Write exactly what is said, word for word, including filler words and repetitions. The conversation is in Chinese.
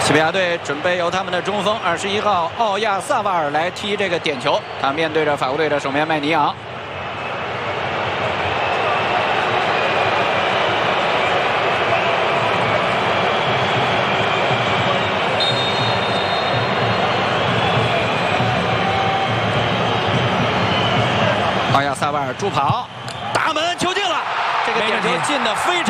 西班牙队准备由他们的中锋二十一号奥亚萨瓦尔来踢这个点球，他面对着法国队的守门员麦尼昂。奥亚萨瓦尔助跑，打门球进了，这个点球进的非常。